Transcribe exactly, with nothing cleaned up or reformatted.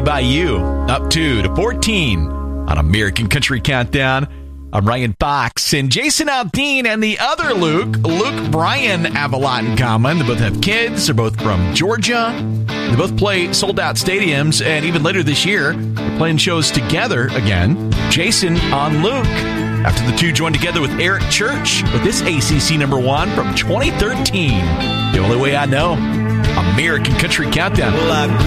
by you. Up two to fourteen on American Country Countdown. I'm Ryan Fox, and Jason Aldean and the other Luke, Luke Bryan, have a lot in common. They both have kids. They're both from Georgia. They both play sold-out stadiums, and even later this year, they're playing shows together again. Jason on Luke. After the two joined together with Eric Church with this A C C number one from twenty thirteen. The Only Way I Know. American Country Countdown. Well, I